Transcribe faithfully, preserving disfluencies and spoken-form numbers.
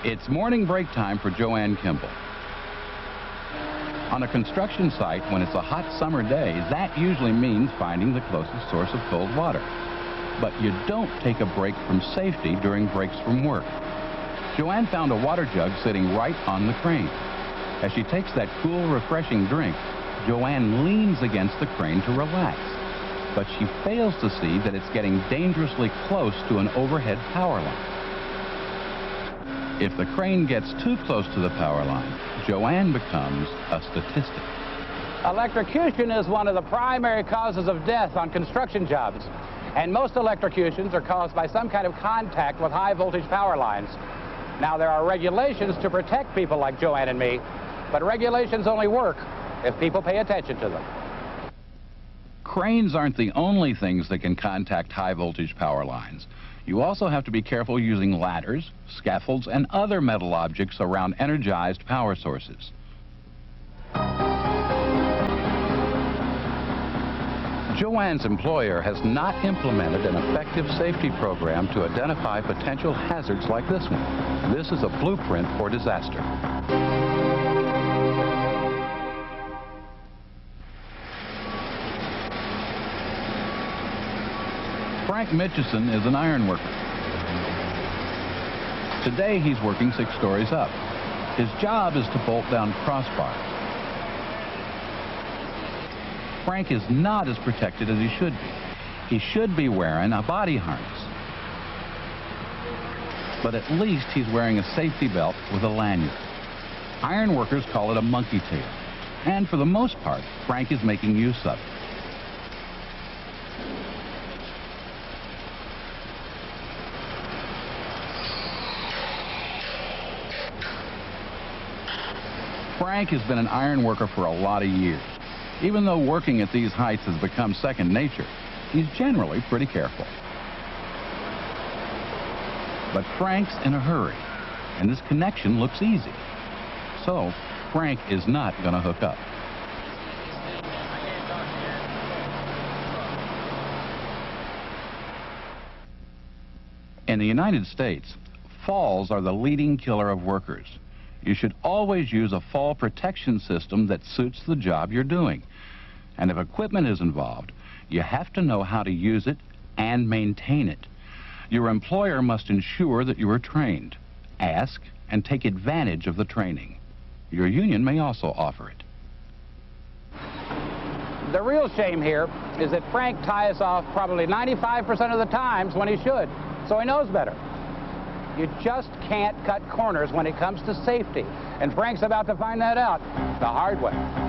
It's morning break time for Joanne Kimball. On a construction site, when it's a hot summer day, that usually means finding the closest source of cold water. But you don't take a break from safety during breaks from work. Joanne found a water jug sitting right on the crane. As she takes that cool, refreshing drink, Joanne leans against the crane to relax. But she fails to see that it's getting dangerously close to an overhead power line. If the crane gets too close to the power line, Joanne becomes a statistic. Electrocution is one of the primary causes of death on construction jobs. And most electrocutions are caused by some kind of contact with high voltage power lines. Now, there are regulations to protect people like Joanne and me, but regulations only work if people pay attention to them. Cranes aren't the only things that can contact high voltage power lines. You also have to be careful using ladders, scaffolds, and other metal objects around energized power sources. Joanne's employer has not implemented an effective safety program to identify potential hazards like this one. This is a blueprint for disaster. Frank Mitchison is an iron worker. Today he's working six stories up. His job is to bolt down crossbars. Frank is not as protected as he should be. He should be wearing a body harness. But at least he's wearing a safety belt with a lanyard. Iron workers call it a monkey tail. And for the most part, Frank is making use of it. Frank has been an iron worker for a lot of years. Even though working at these heights has become second nature, he's generally pretty careful. But Frank's in a hurry, and this connection looks easy. So, Frank is not going to hook up. In the United States, falls are the leading killer of workers. You should always use a fall protection system that suits the job you're doing. And if equipment is involved, you have to know how to use it and maintain it. Your employer must ensure that you are trained. Ask and take advantage of the training. Your union may also offer it. The real shame here is that Frank ties off probably ninety-five percent of the times when he should, so he knows better. You just can't cut corners when it comes to safety. And Frank's about to find that out the hard way.